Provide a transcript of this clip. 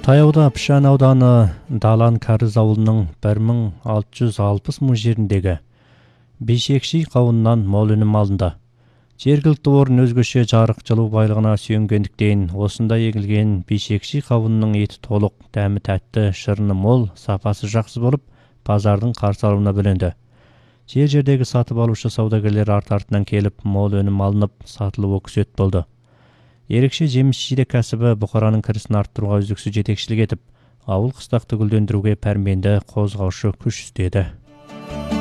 Таяуда Пішан ауданы Далан Кәріз ауылының 1660 мың жеріндегі бейшекши қауыннан мол өнім алынды. Жергілікті орын өзгеше жарық жылу байлығына сүйенгендіктен, осында егілген бейшекши қауынның еті толық, дәмі тәтті, шырыны мол, сапасы жақсы болып, базардың қарсы алуына бөленді. Жердегі сатып алушы саудагерлер арт-артынан келіп, мол өнім алынып, сатылып өксет болды. Ерекше жеміс-жидек кәсібі бұқараның кірісін арттыруға үздіксіз жетекшілік етіп, ауыл қыстақты гүлдендіруге пәрменді қозғаушы күш істеді.